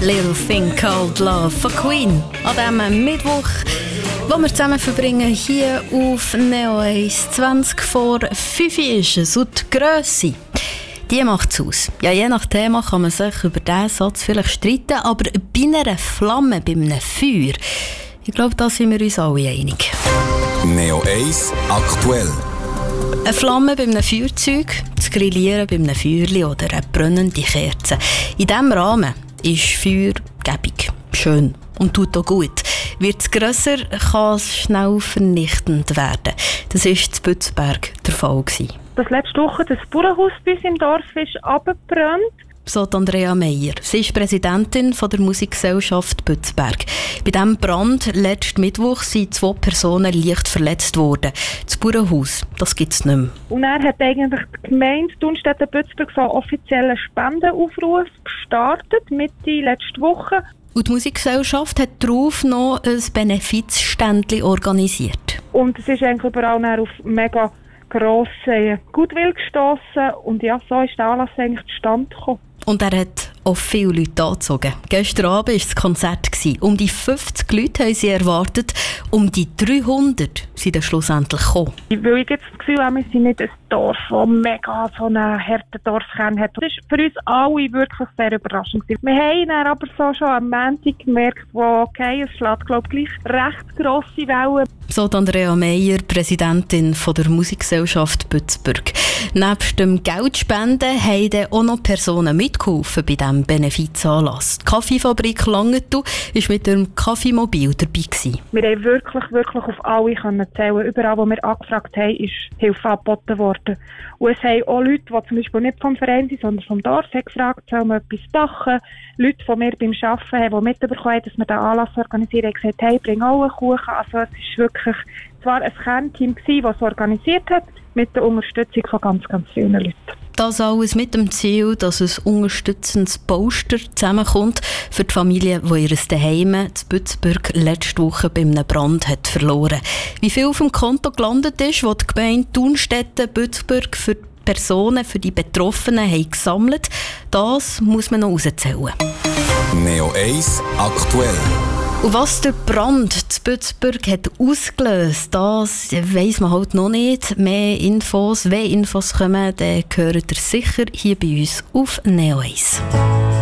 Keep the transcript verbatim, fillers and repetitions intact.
Little Thing Called Love von Queen. An diesem Mittwoch, wo wir zusammen verbringen, hier auf Neo eins. zwanzig vor fünf ist es. Und die Grösse, die macht es aus. Ja, je nach Thema kann man sich über diesen Satz vielleicht streiten, aber bei einer Flamme, bei einem Feuer, ich glaube, da sind wir uns alle einig. Neo eins aktuell. Eine Flamme bei einem Feuerzeug, das Grillieren bei einem Feuerli oder eine brennende Kerze. In diesem Rahmen ist Feuer gäbig, schön und tut auch gut. Wird es grösser, kann es schnell vernichtend werden. Das war in Bützberg der Fall. Das letzte Woche das Bauernhaus bei uns im Dorf ist abgebrannt. So Andrea Meyer. Sie ist Präsidentin von der Musikgesellschaft Bützberg. Bei diesem Brand letzten Mittwoch sind zwei Personen leicht verletzt worden. Das Bauernhaus, das gibt es nicht mehr. Und er hat eigentlich die Gemeinde Thunstetten Bützberg so einen offiziellen Spendenaufruf gestartet, Mitte letzte Woche. Und die Musikgesellschaft hat darauf noch ein Benefizständchen organisiert. Und es ist eigentlich überall auf mega grossen Goodwill gestossen. Und ja, so ist der Anlass eigentlich zustande gekommen. Und er hat auch viele Leute angezogen. Gestern Abend war das Konzert. Um die fünfzig Leute haben sie erwartet. Um die dreihundert sind dann schlussendlich gekommen. Weil ich jetzt das Gefühl habe, wir sind nicht ein Dorf, das mega so einen harten Dorfkern hat. Das war für uns alle wirklich sehr überraschend. Wir haben dann aber so schon am Montag gemerkt, wo, okay, es schlägt, glaube ich, gleich recht grosse Wellen. So Andrea Meyer, Präsidentin von der Musikgesellschaft Bützberg. Neben dem Geldspenden haben dann auch noch Personen mitgeholfen bei diesem Benefizanlass. Die Kaffeefabrik Langenthal war mit dem Kaffeemobil dabei gewesen. Wir haben wirklich, wirklich auf alle können zählen. Überall, wo wir angefragt haben, ist Hilfe angeboten worden. Und es haben auch Leute, die zum Beispiel nicht vom Verein sind, sondern vom Dorf, haben gefragt, sollen wir etwas machen. Leute, die wir beim Arbeiten haben, die mitbekommen haben, dass wir diesen Anlass organisieren, haben gesagt, hey, bring auch einen Kuchen. Also es ist wirklich zwar ein Kernteam gewesen, das es organisiert hat, mit der Unterstützung von ganz, ganz vielen Leuten. Das alles mit dem Ziel, dass ein unterstützendes Poster zusammenkommt für die Familie, die ihr Zuhause in Bützberg letzte Woche bei einem Brand hat verloren. Wie viel auf dem Konto gelandet ist, das die Gemeinde Thunstetten Bützberg für die Personen, für die Betroffenen haben gesammelt, das muss man noch herauszählen. Neo eins aktuell. Und was der Brand in Bützberg hat ausgelöst, das weiss man halt noch nicht. Mehr Infos, wenn Infos kommen, dann hören ihr sicher hier bei uns auf Neo eins.